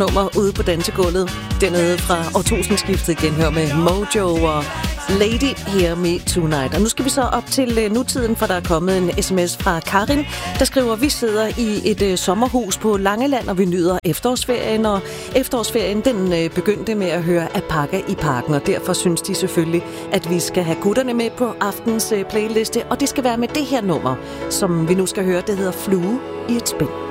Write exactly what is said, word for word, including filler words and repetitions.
nummer ude på dansegulvet. Dernede fra årtusindskiftet igen, hør med Mojo og Lady Hear Me Tonight. Og nu skal vi så op til nutiden, for der er kommet en sms fra Karin, der skriver, vi sidder i et uh, sommerhus på Langeland, og vi nyder efterårsferien, og efterårsferien den uh, begyndte med at høre Apaka i parken, og derfor synes de selvfølgelig, at vi skal have gutterne med på aftens uh, playliste, og det skal være med det her nummer, som vi nu skal høre, det hedder Flue i et spil.